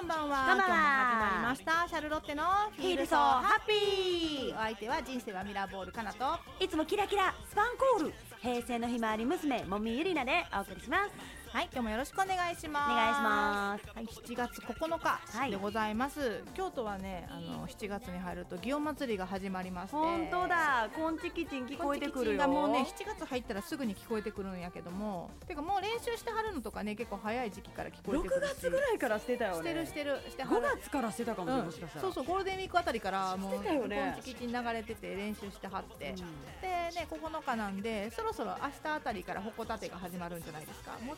ばんは。 こんばんは。 今日も始まりましたシャルロッテのフィールソーハッピー。お相手は人生はミラーボールかなと、 いつもキラキラスパンコール平成のひまわり娘もみゆりなでお送りします。 はい、今日もよろしくお願いします。 お願いします。 はい、7月9日でございます、京都はね、7月に入ると祇園祭りが始まりまして、 本当だ、こんちきちん聞こえてくるよ。 こんちきちんがもうね、7月入ったらすぐに聞こえてくるんやけども、てかもう練習してはるのとかね、結構早い時期から聞こえてくるし、 6月ぐらいからしてたよね。 してるしては 5 る。 月からしてたかもね、もしかしたら。 そうそう、ゴールデンウィークあたりからもうしてたよねこんちきちん流れてて練習してはって、でね、9日なんでそろそろ明日あたりから鉾立てが始まるんじゃないですか。もう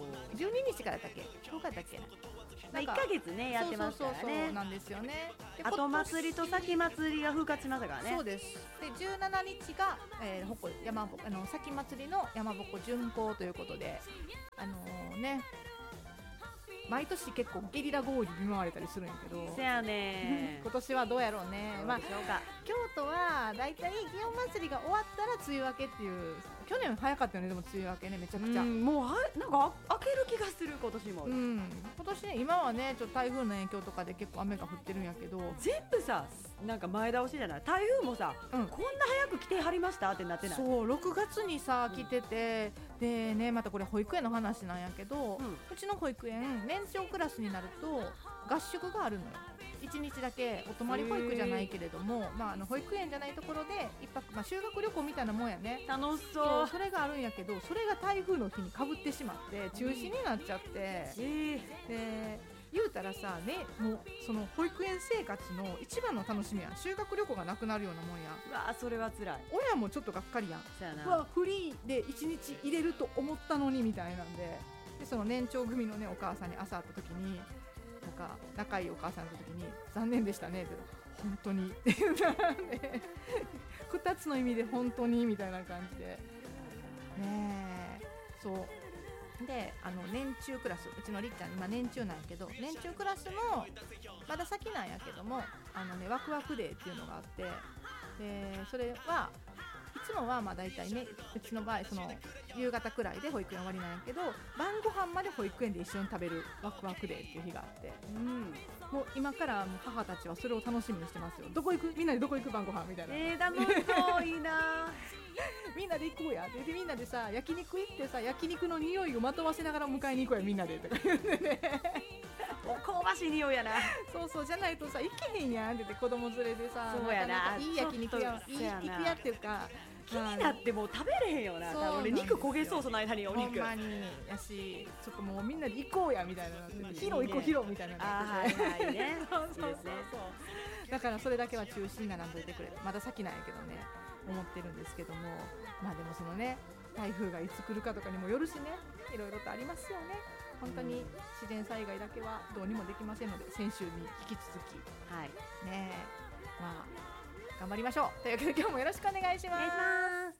12日からだったっけ、10日だったっけな、 1ヶ月ねやってますからそうね。 なんですよね。で後祭りと先祭りが復活しましたからね。 そうです。で17日が、山鉾先祭りの山鉾巡行ということで、ね、毎年結構ゲリラ豪雨に見舞われたりするんやけど、 せやね今年はどうやろうね。 どうでしょうか。 京都はだいたい祇園祭りが終わったら梅雨明けっていう、去年早かったよね。でも梅雨明けね、めちゃくちゃ、 もうなんか開ける気がする今年も、 今年ね、今はねちょっと台風の影響とかで結構雨が降ってるんやけど、 全部さ、なんか前倒しじゃない。台風もさ、こんな早く来てはりましたってなってない。 そう6月にさ来てて、でね、またこれ保育園の話なんやけど、うちの保育園年長クラスになると合宿があるのよ。1日だけお泊まり保育じゃないけれども、保育園じゃないところで1泊、修学旅行みたいなもんやね。 楽しそう。 それがあるんやけど、それが台風の日にかぶってしまって中止になっちゃって、で言うたらさ、ね、もうその保育園生活の一番の楽しみやん。修学旅行がなくなるようなもんや。 うわ、それは辛い。 親もちょっとがっかりやん。 そうやな。 うわ、フリーで1日入れると思ったのにみたいなんで、その年長組のねお母さんに朝会った時に、なんか仲いいお母さんの時に残念でしたねって、本当にっていう2つの意味で本当にみたいな感じでね。そうで、年中クラス、うちのりっちゃん今年中なんやけど、年中クラスのまだ先なんやけども、ワクワクデーっていうのがあって、でそれはいつもはだいたいね、うちの場合その夕方くらいで保育園終わりなんやけど、晩ご飯まで保育園で一緒に食べるワクワクデーっていう日があって、もう今からもう母たちはそれを楽しみにしてますよ。どこ行く、みんなでどこ行く晩ご飯みたいな、 楽しそう。いいなみんなで行こうやって、みんなでさ焼肉行ってさ、焼肉の匂いをまとわせながら迎えに行こうやみんなでとか言ってね香ばしい匂いやな。 そうじゃないとさ行けへんやんって言って、子供連れでさ、 そうやな、 なかなかいい焼肉や、いいそうやな肉屋っていうか、 気になってもう食べれへんよな。 そうなんですよ。 俺肉焦げそう、その間にお肉。 ほんまにやし、ちょっともうみんなで行こうやみたいな、ヒロ行こうヒロみたいなはいはいね。 そうだからそれだけは中止にならんといてくれ。まだ先なんやけどね、思ってるんですけども、でもそのね、台風がいつ来るかとかにもよるしね、いろいろとありますよね。本当に自然災害だけはどうにもできませんので、先週に引き続きね、頑張りましょうというわけで、今日もよろしくお願いします。 お願いします。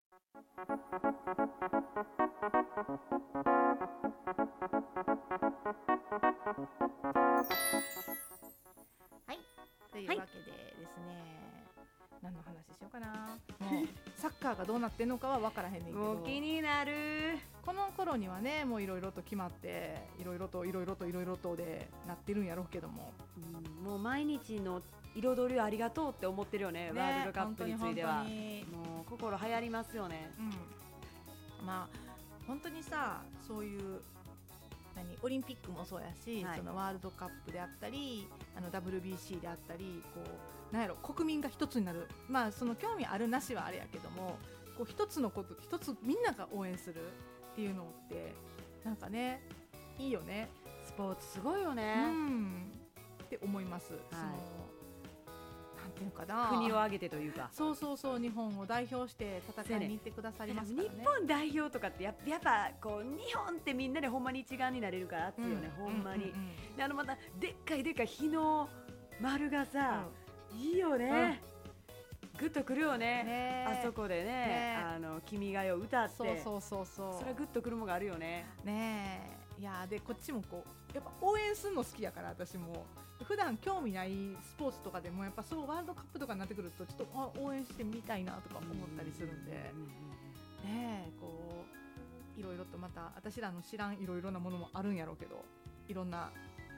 はい、というわけでですね、何の話しようかな。もうサッカーがどうなってんのかは分からへんねんけど、 もう気になる。 この頃にはね、もういろいろと決まって、いろいろとでなってるんやろうけども、 もう毎日の彩りをありがとうって思ってるよね。ワールドカップについてはもう心流行りますよね。 本当にさ、そういうオリンピックもそうやし、そのワールドカップであったり、WBC であったり、こうなんやろ、国民が一つになる、その興味あるなしはあれやけども、こう一つのこと、一つみんなが応援するっていうのってなんかね、いいよね。 スポーツすごいよね、 って思います。そのなんていうかな、 国を挙げてというか、 そう日本を代表して戦いに行ってくださりますからね。 日本代表とかってやっぱこう日本ってみんなでほんまに一丸になれるから熱いよね、ほんまに。でまたでっかい日の丸がさ、いいよね、グッとくるよね。あそこでね、君が代歌って、それはグッとくるものがあるよね。 いやで、こっちもこうやっぱ応援するの好きやから、私も普段興味ないスポーツとかでもやっぱそうワールドカップとかになってくるとちょっと応援してみたいなとか思ったりするんで、こういろいろとまた私らの知らんいろいろなものもあるんやろうけど、いろんな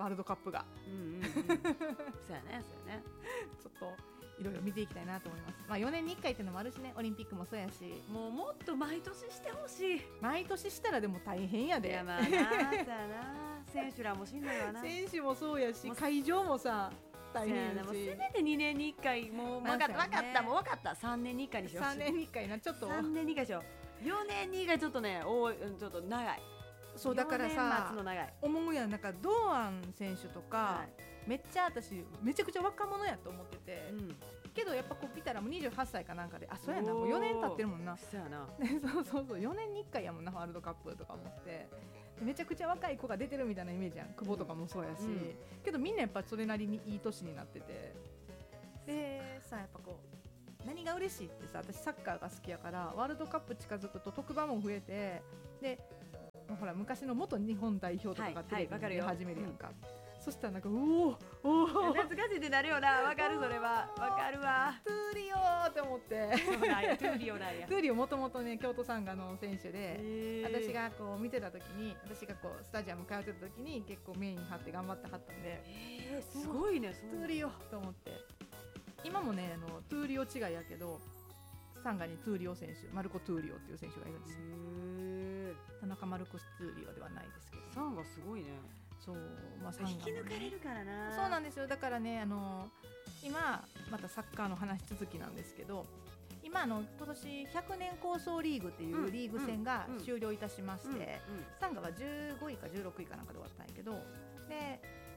ワールドカップがそうやねそうやねちょっといろいろ見ていきたいなと思います。まあ4年に1回っていうのもあるしね、オリンピックもそうやし、 もうもっと毎年してほしい。 毎年したらでも大変やで。 いやまあなそうやな選手らもしんどいわな。 選手もそうやし、会場もさ大変やし、 もうせめて2年に1回もう分かったもう分かった3年に1回にしよう。 3年に1回なちょっと 3年に1回しよう。4年に1回ちょっとねちょっと長い。 そうだからさ思うやん、なんか堂安選手とか、めっちゃ私めちゃくちゃ若者やと思ってて、けどやっぱこう見たらもう28歳かなんかで、あそうやなもう4年経ってるもんな。 そうやなそう4年に1回やもんなワールドカップとか思って、めちゃくちゃ若い子が出てるみたいなイメージやん。久保とかもそうやし、けどみんなやっぱそれなりにいい年になってて、でさやっぱこう何が嬉しいってさ、私サッカーが好きやからワールドカップ近づくと特番も増えて、でほら昔の元日本代表とかがテレビで始めるやんか、そしたらなんかおお懐かしいってなるよな。わかるそれはわかるわ。 トゥーリオーって思って。 そうなんやトゥーリオなんや。 トゥーリオもともとね京都サンガの選手で、私がこう見てた時に、私がこうスタジアム通ってた時に結構メイン張って頑張ってはったんで、 すごいね。 トゥーリオと思って。今もねトゥーリオ違いやけど、サンガにトゥーリオ選手、マルコ・トゥーリオっていう選手がいるんですよ。田中マルコス・トゥーリオではないですけど、 サンガすごいね。 そう、まあ、 引き抜かれるからな。 そうなんですよ。だからね今またサッカーの話続きなんですけど、今今年100年構想リーグっていうリーグ戦が終了いたしまして、サンガは15位か16位かなんかで終わったんやけど、で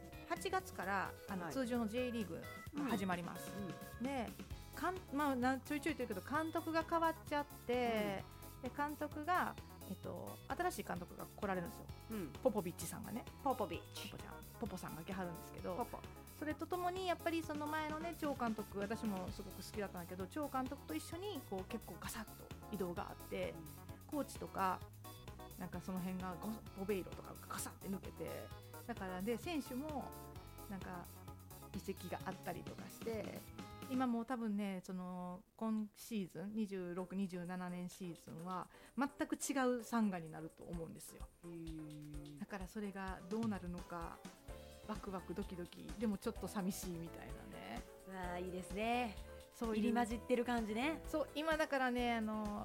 8月から通常の J リーグが始まります。でまあ、ちょいちょいと言うけど監督が変わっちゃって、で監督が新しい監督が来られるんですよ、ポポビッチさんがね。ポポさんが来はるんですけど、それとともにやっぱりその前のね張監督、私もすごく好きだったんだけど、張監督と一緒にこう結構ガサッと移動があって、コーチとかなんかその辺がボベイロとかガサッて抜けて、だからで選手もなんか移籍があったりとかして、今もう多分ね今シーズン26、27年シーズンは全く違うサンガになると思うんですよ。だからそれがどうなるのかワクワクドキドキ、でもちょっと寂しいみたいなね。 わあいいですね。 そう入り混じってる感じね。 そう今だからね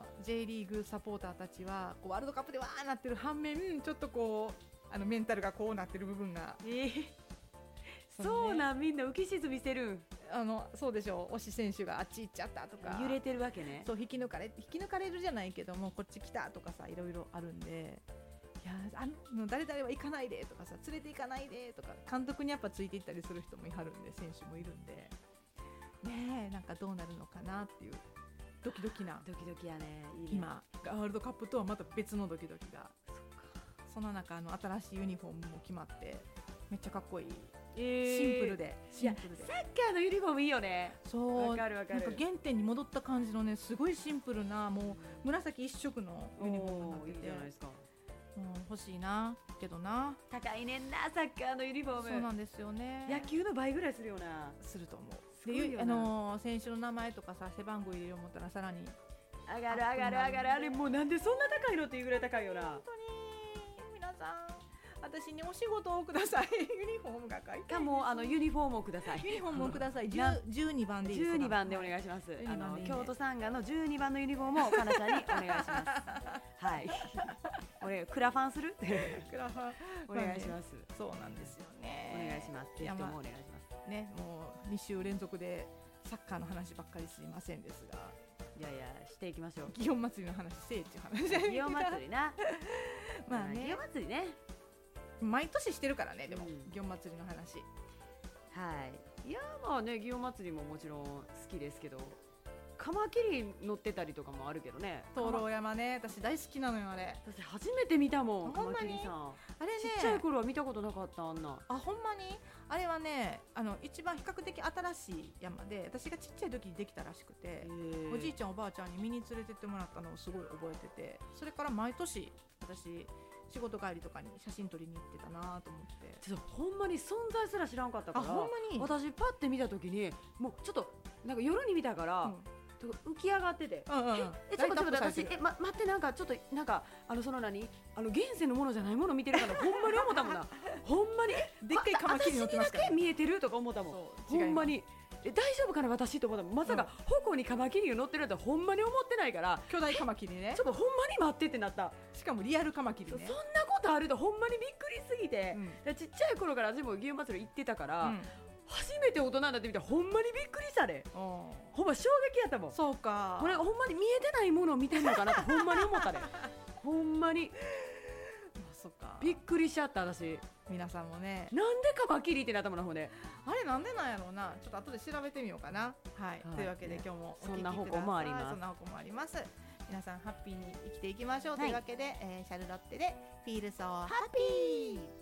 J リーグサポーターたちはこうワールドカップでわーなってる反面、ちょっとこうメンタルがこうなってる部分が、 そうなん、みんな浮き沈みしてる。 そうでしょう、推し選手があっち行っちゃったとか揺れてるわけね。 そう引き抜かれるじゃないけども、こっち来たとかさいろいろあるんで、いや誰々は行かないでとかさ、連れて行かないでとか、監督にやっぱついていったりする人もいはるんで、選手もいるんでね、なんかどうなるのかなっていうドキドキな、 ドキドキやね。いいね。 今ワールドカップとはまた別のドキドキが。その中新しいユニフォームも決まってめっちゃかっこいい、シンプルでサッカーのユニフォームいいよね。 そう、 わかるわかる。 なんか原点に戻った感じのね、すごいシンプルなもう紫一色のユニフォームになってて、 いいじゃないですか。 欲しいなけどな。 高いねんなサッカーのユニフォーム。 そうなんですよね。 野球の倍ぐらいするよな。 すると思う。 すごいよな。 選手の名前とかさ背番号入れよう思ったらさらに上がる上がる上がる。あれもうなんでそんな高いのっていうぐらい高いよな。 本当に皆さん私にお仕事をください。ユニフォームが書いてかもユニフォームをください。 ユニフォームをください。12番でいいですか。 12番でお願いします。京都サンガの12番のユニフォームをかなちゃんにお願いします。はい。俺クラファンする？ クラファンお願いします。 そうなんですよね。 お願いします。ぜひともお願いしますね。もう2週連続でサッカーの話ばっかりすいませんですが、 いやいやしていきましょう。 祇園祭りの話せえっていう話じゃない。 祇園祭りな。 まあね。 祇園祭りね。 毎年してるからね。でも祇園祭りの話。 はい。いやまあね祇園祭りももちろん好きですけど。カマキリ乗ってたりとかもあるけどね。 灯籠山ね、私大好きなのよあれ。 私初めて見たもん。カマキリさん。 あれね。 ちっちゃい頃は見たことなかったあんな。 あほんまに？あれはね一番比較的新しい山で、私がちっちゃい時にできたらしくて、おじいちゃんおばあちゃんに見に連れてってもらったのをすごい覚えてて、それから毎年私仕事帰りとかに写真撮りに行ってたなと思って。 ちょっとほんまに存在すら知らんかったから。 あほんまに？ 私パッて見た時にもうちょっとなんか夜に見たから。浮き上がってて、ちょっと待って私待ってなんかちょっとなんかその何現世のものじゃないもの見てるからほんまに思ったもんな。ほんまにでっかいカマキリ乗ってますから私にだけ見えてるとか思ったもん。 そうほんまに大丈夫かな私と思ったもん。まさか矛にカマキリが乗ってるなんてほんまに思ってないから、 巨大カマキリね、 ちょっとほんまに待ってってなった。 しかもリアルカマキリね。 そんなことあるとほんまにびっくりすぎて、 うんちっちゃい頃から私も祇園祭行ってたから、 うん初めて大人になってみてほんまにびっくりしたで。 おほんま衝撃やったもん。 そうか。 これほんまに見えてないものを見てんのかなってほんまに思ったで。ほんまにそうか。 びっくりしちゃった私。 皆さんもね、 なんでカマキリってなったもんな。ほんであれなんでなんやろうな、ちょっと後で調べてみようかな。はい、というわけで今日もお聞きください。 そんな方向もあります。 そんな方向もあります。皆さんハッピーに生きていきましょう、 はいというわけで、シャルロッテで Feel So Happy。